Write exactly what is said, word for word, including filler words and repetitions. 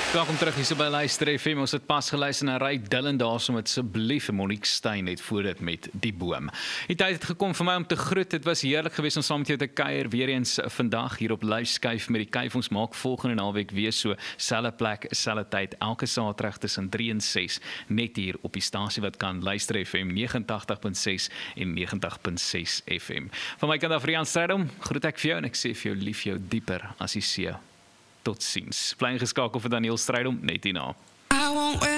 Welkom terug hier so by Luister F M. Ons het pas geluister na Ray Dillon daarso met asseblief en Monique Stein net voor dit met Die Boom. Die tyd het gekom vir my om te groet. Dit was heerlik geweest om saam met jou te kuier weer eens vandag hier op Luiskuif met die kuif. Ons maak volgende naweek weer so selfe plek, selfe tyd, elke Saterdag tussen drie en ses net hier op die stasie wat kan Luister F M negenentagtig punt ses en negentig punt ses F M. Van my kant af Rian Strydom, groet ek vir jou en ek sê vir jou lief jou dieper as die see. Tot ziens. Bly ingeskakel vir Daniel Strydom net hierna.